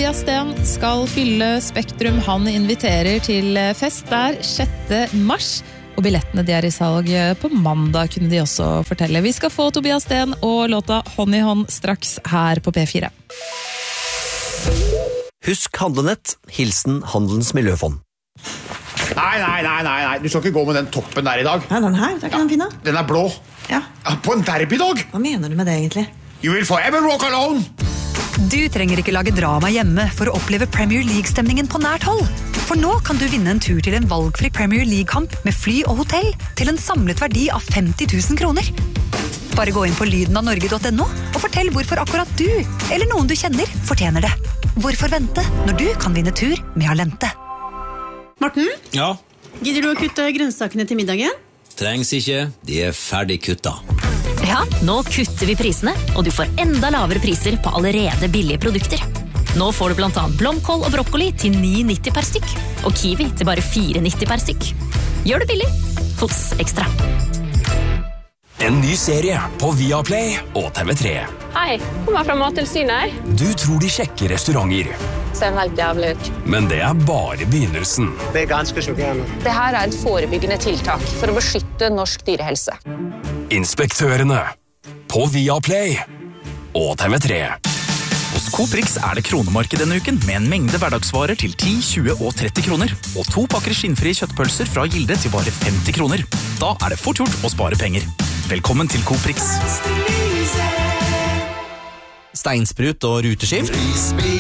Tobias Sten skal fylle Spektrum. Han inviterer til fest der 6. mars. Og billettene de i salg på mandag, kunne de også fortelle. Vi skal få Tobias Sten og låta Hånd i hånd straks her på P4. Husk Handlenett. Hilsen Handelens Miljøfond. Nei. Du skal ikke gå med den toppen der i dag. Nei, den her, det ikke den fine. Den blå. Ja. På en derbydag. Hva mener du med det egentlig? You will forever walk alone. Du trenger ikke lage drama hjemme for å oppleve Premier League-stemningen på nært hold. For nå kan du vinne en tur til en valgfri Premier League-kamp med fly og hotell til en samlet verdi av 50 000 kroner. Bare gå inn på lydenavnorge.no og fortell hvorfor akkurat du, eller noen du kjenner, fortjener det. Hvorfor vente når du kan vinne tur med Alente? Morten? Ja? Gidder du å kutte grønnsakene til middagen? Trengs ikke, de ferdig kutta. Ja, nå kutter vi prisene, og du får enda lavere priser på allerede billige produkter. Nå får du blant annet blomkål og brokkoli til 9,90 per stykk, og kiwi til bare 4,90 per stykk. Gjør det billig hos Ekstra. En ny serie på Viaplay og TV3. Hei, kommer fra Mattilsynet. Du tror de sjekker restauranter. Ser helt jævlig ut. Men det bare begynnelsen. Det ganske sjokkerende. Det her et forebyggende tiltak for å beskytte norsk dyrehelse. Inspektørene på Viaplay og TV3. Hos Coprix det kronemarked denne uken med en mengde hverdagsvarer til 10, 20 og 30 kroner. Og 2 pakker skinnfrie kjøttpølser fra Gilde til bare 50 kroner. Da det fort gjort å spare penger. Velkommen til Coprix. Steinsprut og ruteskift.